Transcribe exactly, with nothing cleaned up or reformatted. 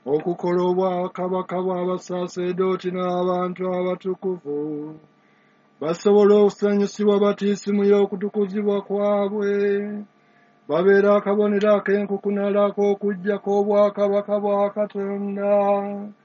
okukola obwakabaka bw'abasaaseredooti n'abantu abatukuvu basobole okusanyusibwa batiisimu y'okutukuzibwa kwabwe babeera akabonero ak'enkukunala k'okujja kw'obwakabaka bwa Katonda